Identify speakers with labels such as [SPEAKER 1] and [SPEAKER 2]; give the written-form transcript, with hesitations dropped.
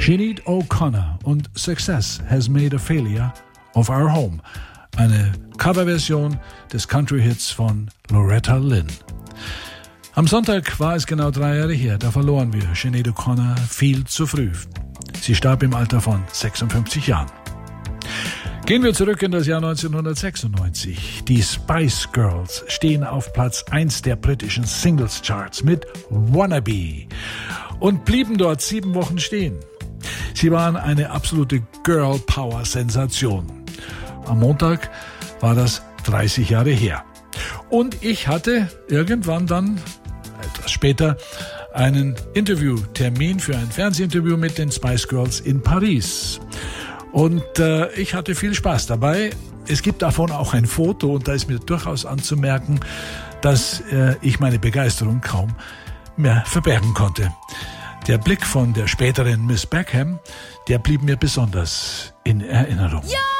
[SPEAKER 1] Sinead O'Connor und Success Has Made a Failure of Our Home. Eine Coverversion des Country-Hits von Loretta Lynn. Am Sonntag war es genau 3 Jahre her, da verloren wir Sinead O'Connor viel zu früh. Sie starb im Alter von 56 Jahren. Gehen wir zurück in das Jahr 1996. Die Spice Girls stehen auf Platz 1 der britischen Singles Charts mit Wannabe und blieben dort 7 Wochen stehen. Sie waren eine absolute Girl-Power-Sensation. Am Montag war das 30 Jahre her. Und ich hatte irgendwann dann, etwas später, einen Interviewtermin für ein Fernsehinterview mit den Spice Girls in Paris. Und ich hatte viel Spaß dabei. Es gibt davon auch ein Foto und da ist mir durchaus anzumerken, dass ich meine Begeisterung kaum mehr verbergen konnte. Der Blick von der späteren Miss Beckham, der blieb mir besonders in Erinnerung.
[SPEAKER 2] Ja!